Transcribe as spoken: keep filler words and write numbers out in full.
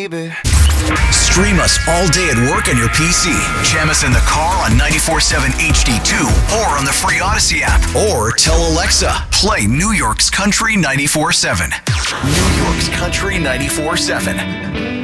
baby. Stream us all day at work on your P C. Jam us in the car on ninety-four point seven H D two or on the free Odyssey app. Or tell Alexa, play New York's Country ninety-four point seven. New York's Country ninety-four point seven.